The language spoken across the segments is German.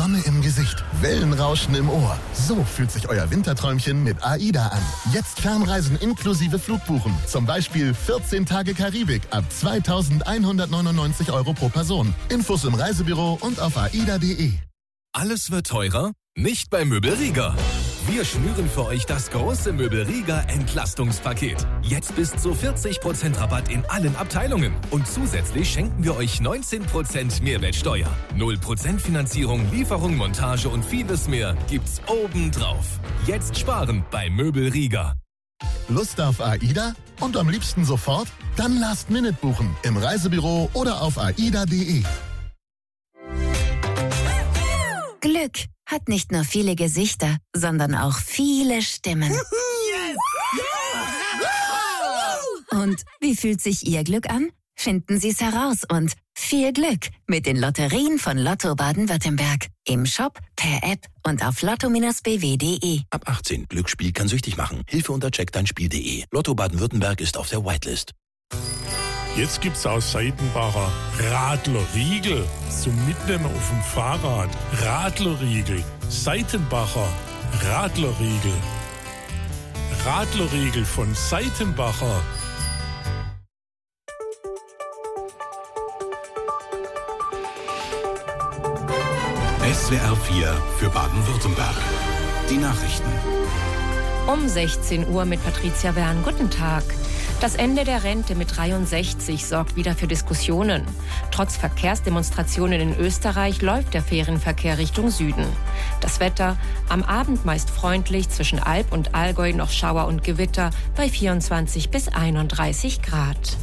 Sonne im Gesicht, Wellenrauschen im Ohr. So fühlt sich euer Winterträumchen mit AIDA an. Jetzt Fernreisen inklusive Flugbuchen. Zum Beispiel 14 Tage Karibik ab 2.199 € pro Person. Infos im Reisebüro und auf aida.de. Alles wird teurer? Nicht bei Möbel Rieger. Wir schnüren für euch das große Möbel Rieger Entlastungspaket. Jetzt bis zu 40% Rabatt in allen Abteilungen. Und zusätzlich schenken wir euch 19% Mehrwertsteuer. 0% Finanzierung, Lieferung, Montage und vieles mehr gibt's obendrauf. Jetzt sparen bei Möbel Rieger. Lust auf AIDA? Und am liebsten sofort? Dann Last-Minute buchen im Reisebüro oder auf aida.de. Glück hat nicht nur viele Gesichter, sondern auch viele Stimmen. Und wie fühlt sich Ihr Glück an? Finden Sie es heraus und viel Glück mit den Lotterien von Lotto Baden-Württemberg. Im Shop, per App und auf lotto-bw.de. Ab 18. Glücksspiel kann süchtig machen. Hilfe unter checkdeinspiel.de. Lotto Baden-Württemberg ist auf der Whitelist. Jetzt gibt's aus Seitenbacher Radlerriegel zum Mitnehmen auf dem Fahrrad. Radlerriegel, Seitenbacher Radlerriegel. Radlerriegel von Seitenbacher. SWR 4 für Baden-Württemberg. Die Nachrichten. Um 16 Uhr mit Patricia Wern. Guten Tag. Das Ende der Rente mit 63 sorgt wieder für Diskussionen. Trotz Verkehrsdemonstrationen in Österreich läuft der Ferienverkehr Richtung Süden. Das Wetter: am Abend meist freundlich, zwischen Alb und Allgäu noch Schauer und Gewitter bei 24 bis 31 Grad.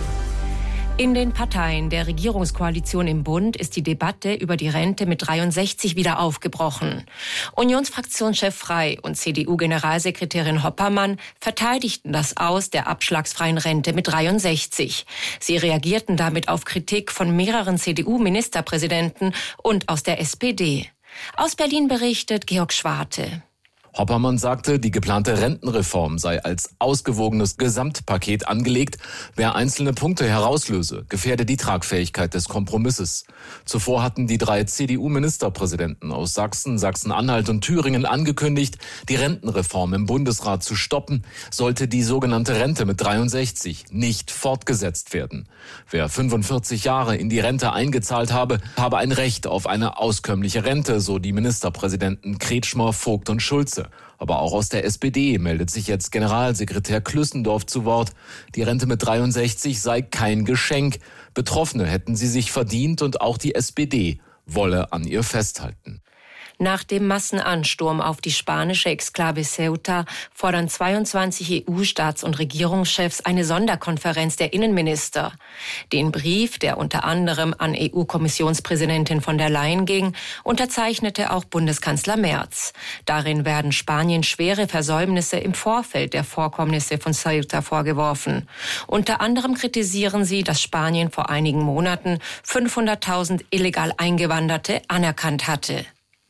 In den Parteien der Regierungskoalition im Bund ist die Debatte über die Rente mit 63 wieder aufgebrochen. Unionsfraktionschef Frey und CDU-Generalsekretärin Hoppermann verteidigten das Aus der abschlagsfreien Rente mit 63. Sie reagierten damit auf Kritik von mehreren CDU-Ministerpräsidenten und aus der SPD. Aus Berlin berichtet Georg Schwarte. Hoppermann sagte, die geplante Rentenreform sei als ausgewogenes Gesamtpaket angelegt. Wer einzelne Punkte herauslöse, gefährde die Tragfähigkeit des Kompromisses. Zuvor hatten die 3 CDU-Ministerpräsidenten aus Sachsen, Sachsen-Anhalt und Thüringen angekündigt, die Rentenreform im Bundesrat zu stoppen, sollte die sogenannte Rente mit 63 nicht fortgesetzt werden. Wer 45 Jahre in die Rente eingezahlt habe ein Recht auf eine auskömmliche Rente, so die Ministerpräsidenten Kretschmer, Vogt und Schulze. Aber auch aus der SPD meldet sich jetzt Generalsekretär Klüssendorf zu Wort. Die Rente mit 63 sei kein Geschenk. Betroffene hätten sie sich verdient und auch die SPD wolle an ihr festhalten. Nach dem Massenansturm auf die spanische Exklave Ceuta fordern 22 EU-Staats- und Regierungschefs eine Sonderkonferenz der Innenminister. Den Brief, der unter anderem an EU-Kommissionspräsidentin von der Leyen ging, unterzeichnete auch Bundeskanzler Merz. Darin werden Spanien schwere Versäumnisse im Vorfeld der Vorkommnisse von Ceuta vorgeworfen. Unter anderem kritisieren sie, dass Spanien vor einigen Monaten 500.000 illegal Eingewanderte anerkannt hatte.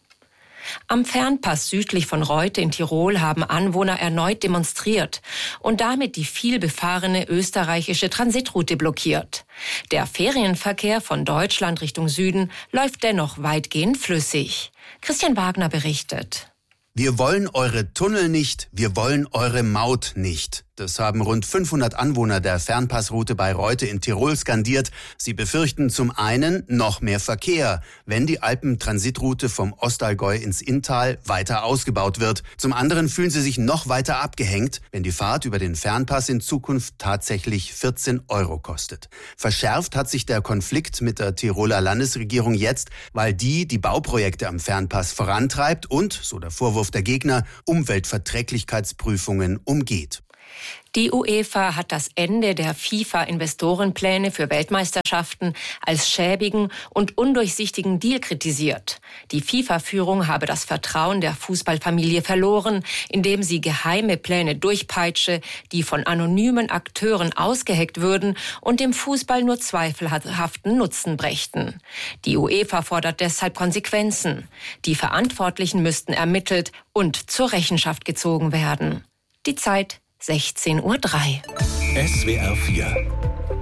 Am Fernpass südlich von Reutte in Tirol haben Anwohner erneut demonstriert und damit die vielbefahrene österreichische Transitroute blockiert. Der Ferienverkehr von Deutschland Richtung Süden läuft dennoch weitgehend flüssig. Christian Wagner berichtet. Wir wollen eure Tunnel nicht, wir wollen eure Maut nicht. Das haben rund 500 Anwohner der Fernpassroute bei Reutte in Tirol skandiert. Sie befürchten zum einen noch mehr Verkehr, wenn die Alpentransitroute vom Ostallgäu ins Inntal weiter ausgebaut wird. Zum anderen fühlen sie sich noch weiter abgehängt, wenn die Fahrt über den Fernpass in Zukunft tatsächlich 14 € kostet. Verschärft hat sich der Konflikt mit der Tiroler Landesregierung jetzt, weil die Bauprojekte am Fernpass vorantreibt und, so der Vorwurf der Gegner, Umweltverträglichkeitsprüfungen umgeht. Die UEFA hat das Ende der FIFA-Investorenpläne für Weltmeisterschaften als schäbigen und undurchsichtigen Deal kritisiert. Die FIFA-Führung habe das Vertrauen der Fußballfamilie verloren, indem sie geheime Pläne durchpeitsche, die von anonymen Akteuren ausgeheckt würden und dem Fußball nur zweifelhaften Nutzen brächten. Die UEFA fordert deshalb Konsequenzen. Die Verantwortlichen müssten ermittelt und zur Rechenschaft gezogen werden. Die Zeit 16:03 Uhr. SWR 4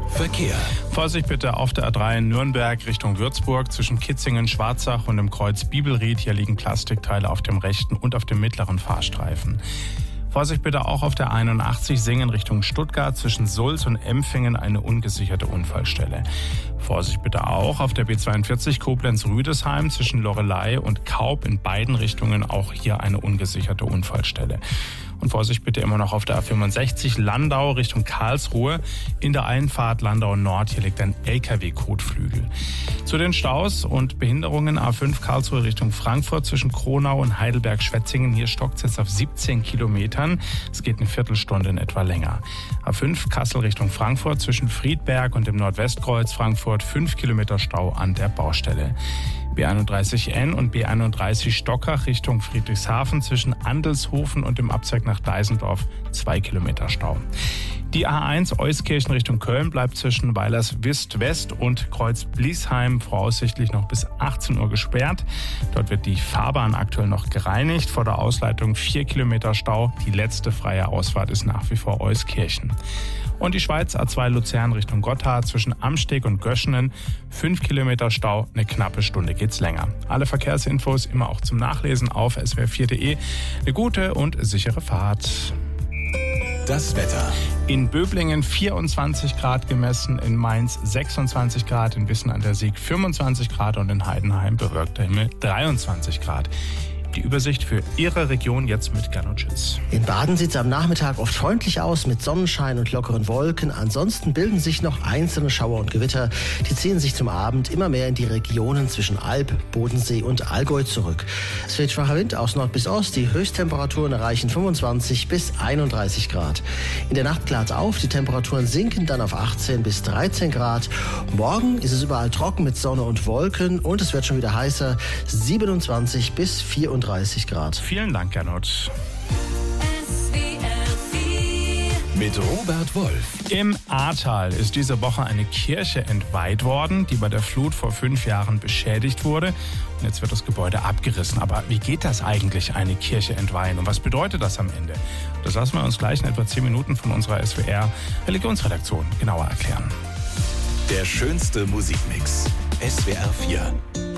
Verkehr. Vorsicht bitte auf der A3 in Nürnberg Richtung Würzburg zwischen Kitzingen, Schwarzach und dem Kreuz Bibelried. Hier liegen Plastikteile auf dem rechten und auf dem mittleren Fahrstreifen. Vorsicht bitte auch auf der 81 Singen Richtung Stuttgart zwischen Sulz und Empfingen eine ungesicherte Unfallstelle. Vorsicht bitte auch auf der B42 Koblenz-Rüdesheim zwischen Loreley und Kaub in beiden Richtungen auch hier eine ungesicherte Unfallstelle. Und Vorsicht bitte immer noch auf der A65 Landau Richtung Karlsruhe. In der Einfahrt Landau Nord, hier liegt ein LKW-Kotflügel. Zu den Staus und Behinderungen A5 Karlsruhe Richtung Frankfurt zwischen Kronau und Heidelberg-Schwetzingen. Hier stockt es jetzt auf 17 Kilometern. Es geht eine Viertelstunde in etwa länger. A5 Kassel Richtung Frankfurt zwischen Friedberg und dem Nordwestkreuz Frankfurt 5 Kilometer Stau an der Baustelle. B31N und B31 Stockach Richtung Friedrichshafen zwischen Andelshofen und dem Abzweig nach Deisendorf 2 Kilometer Stau. Die A1 Euskirchen Richtung Köln bleibt zwischen Weilerswist West und Kreuz Bliesheim voraussichtlich noch bis 18 Uhr gesperrt. Dort wird die Fahrbahn aktuell noch gereinigt. Vor der Ausleitung 4 Kilometer Stau. Die letzte freie Ausfahrt ist nach wie vor Euskirchen. Und die Schweiz A2 Luzern Richtung Gotthard zwischen Amsteg und Göschenen 5 Kilometer Stau, eine knappe Stunde geht's länger. Alle Verkehrsinfos immer auch zum Nachlesen auf swr4.de. Eine gute und sichere Fahrt. Das Wetter. In Böblingen 24 Grad gemessen, in Mainz 26 Grad, in Wissen an der Sieg 25 Grad und in Heidenheim bewölkter Himmel 23 Grad. Die Übersicht für Ihre Region jetzt mit Gernot Schütz. In Baden sieht es am Nachmittag oft freundlich aus mit Sonnenschein und lockeren Wolken. Ansonsten bilden sich noch einzelne Schauer und Gewitter. Die ziehen sich zum Abend immer mehr in die Regionen zwischen Alb, Bodensee und Allgäu zurück. Es weht schwacher Wind aus Nord bis Ost. Die Höchsttemperaturen erreichen 25 bis 31 Grad. In der Nacht klart auf. Die Temperaturen sinken dann auf 18 bis 13 Grad. Morgen ist es überall trocken mit Sonne und Wolken und es wird schon wieder heißer. 27 bis 34 Grad. Vielen Dank, Gernot. Mit Robert Wolf. Im Ahrtal ist diese Woche eine Kirche entweiht worden, die bei der Flut vor 5 Jahren beschädigt wurde. Und jetzt wird das Gebäude abgerissen. Aber wie geht das eigentlich, eine Kirche entweihen? Und was bedeutet das am Ende? Das lassen wir uns gleich in etwa 10 Minuten von unserer SWR-Religionsredaktion genauer erklären. Der schönste Musikmix. SWR 4.